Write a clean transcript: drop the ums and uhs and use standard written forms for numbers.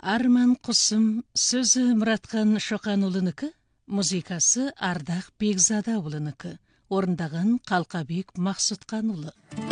Арман құсым, сөзі Мұратхан Шоқанұлынікі, музыкасы Ардақ Бекзада ұлынікі, орындаған Қалқабек Мақсұтқанұлы.